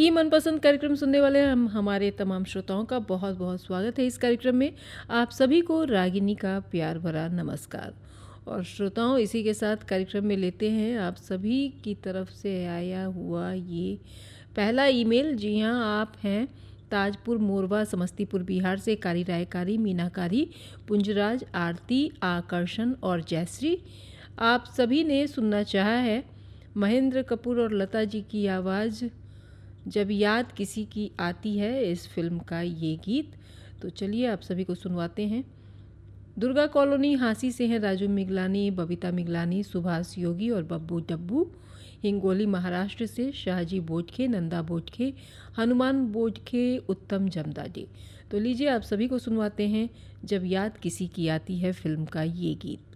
ही मनपसंद कार्यक्रम सुनने वाले हम हमारे तमाम श्रोताओं का बहुत बहुत स्वागत है इस कार्यक्रम में। आप सभी को रागिनी का प्यार भरा नमस्कार। और श्रोताओं, इसी के साथ कार्यक्रम में लेते हैं आप सभी की तरफ से आया हुआ ये पहला ईमेल। जी हाँ, आप हैं ताजपुर मोरवा समस्तीपुर बिहार से कारी रायकारी, मीनाकारी, पुंजराज, आरती, आकर्षण और जयश्री। आप सभी ने सुनना चाहा है महेंद्र कपूर और लता जी की आवाज़ जब याद किसी की आती है, इस फिल्म का ये गीत। तो चलिए आप सभी को सुनवाते हैं। दुर्गा कॉलोनी हांसी से हैं राजू मिगलानी, बबीता मिगलानी, सुभाष योगी और बब्बू डब्बू। हिंगोली महाराष्ट्र से शाहजी बोटखे, नंदा बोटखे, हनुमान बोटखे, उत्तम जमदाडे। तो लीजिए आप सभी को सुनवाते हैं जब याद किसी की आती है फिल्म का ये गीत।